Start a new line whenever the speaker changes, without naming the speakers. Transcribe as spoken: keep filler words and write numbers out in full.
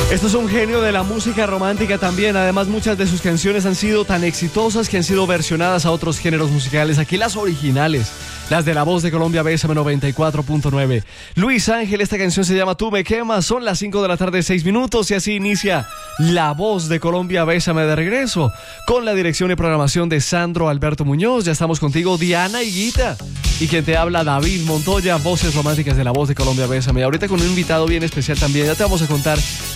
Esto es un genio de la música romántica también. Además, muchas de sus canciones han sido tan exitosas que han sido versionadas a otros géneros musicales. Aquí las originales, las de La Voz de Colombia, B S M noventa y cuatro punto nueve. Luis Ángel, esta canción se llama Tú me quemas. Son las cinco de la tarde, seis minutos, y así inicia La Voz de Colombia, B S M de regreso, con la dirección y programación de Sandro Alberto Muñoz. Ya estamos contigo, Diana Higuita, y quien te habla, David Montoya, voces románticas de La Voz de Colombia, B S M. Y ahorita con un invitado bien especial también. Ya te vamos a contar